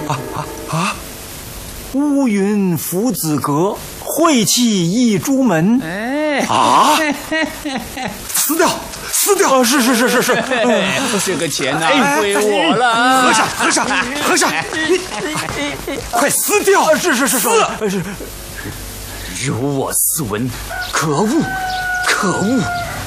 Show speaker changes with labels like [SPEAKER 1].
[SPEAKER 1] 乌云浮子阁，晦气溢朱门。
[SPEAKER 2] 哎
[SPEAKER 1] 啊！撕掉！是。
[SPEAKER 2] 这个钱呐，归我了。
[SPEAKER 1] 和尚，你快撕掉！是。
[SPEAKER 2] 如我斯闻，
[SPEAKER 1] 可恶！